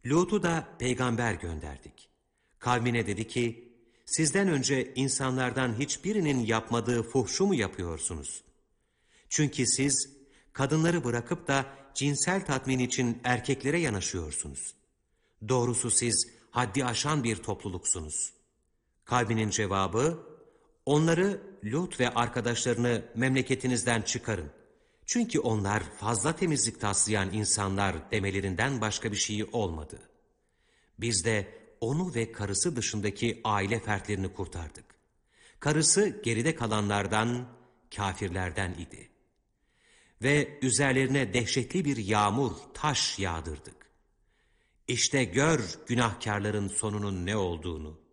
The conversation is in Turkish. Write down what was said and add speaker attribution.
Speaker 1: Lut'u da peygamber gönderdik. Kavmine dedi ki, sizden önce insanlardan hiçbirinin yapmadığı fuhşu mu yapıyorsunuz? Çünkü siz kadınları bırakıp da cinsel tatmin için erkeklere yanaşıyorsunuz. Doğrusu siz haddi aşan bir topluluksunuz. Kavminin cevabı, onları Lut ve arkadaşlarını memleketinizden çıkarın. Çünkü onlar fazla temizlik taslayan insanlar demelerinden başka bir şey olmadı. Biz de onu ve karısı dışındaki aile fertlerini kurtardık. Karısı geride kalanlardan, kâfirlerden idi. Ve üzerlerine dehşetli bir yağmur, taş yağdırdık. İşte gör günahkarların sonunun ne olduğunu.